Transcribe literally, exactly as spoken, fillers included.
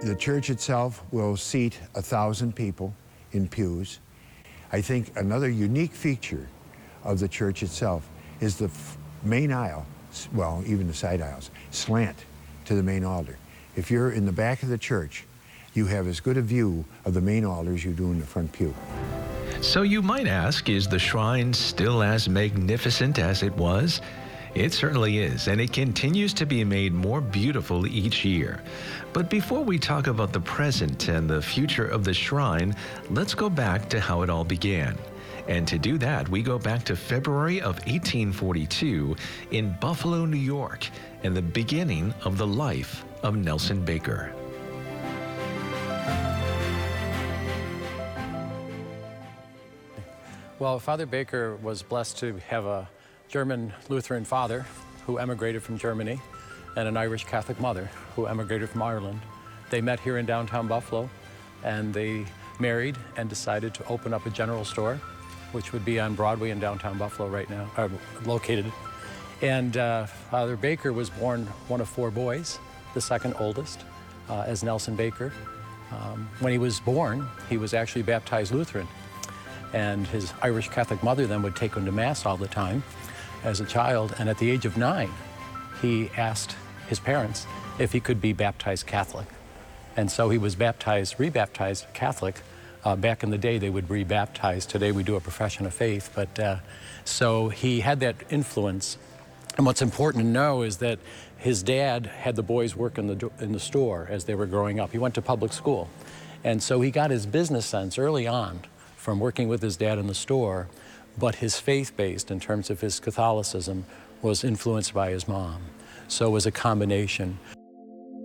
The church itself will seat a thousand people in pews. I think another unique feature of the church itself is the main aisle, well, even the side aisles, slant to the main altar. If you're in the back of the church, you have as good a view of the main altar as you do in the front pew. So you might ask, is the shrine still as magnificent as it was? It certainly is, and it continues to be made more beautiful each year. But before we talk about the present and the future of the shrine, let's go back to how it all began. And to do that, we go back to February of eighteen forty-two in Buffalo, New York, and the beginning of the life of Nelson Baker. Well, Father Baker was blessed to have a German Lutheran father who emigrated from Germany and an Irish Catholic mother who emigrated from Ireland. They met here in downtown Buffalo, and they married and decided to open up a general store, which would be on Broadway in downtown Buffalo right now, uh, located. And uh, Father Baker was born one of four boys, the second oldest, uh, as Nelson Baker. Um, when he was born, he was actually baptized Lutheran. And his Irish Catholic mother then would take him to Mass all the time as a child. And at the age of nine, he asked his parents if he could be baptized Catholic. And so he was baptized, rebaptized Catholic. Uh, back in the day, they would rebaptize. Today, we do a profession of faith. But uh, so he had that influence. And what's important to know is that his dad had the boys work in the, in the store as they were growing up. He went to public school. And so he got his business sense early on from working with his dad in the store, but his faith-based, in terms of his Catholicism, was influenced by his mom. So it was a combination.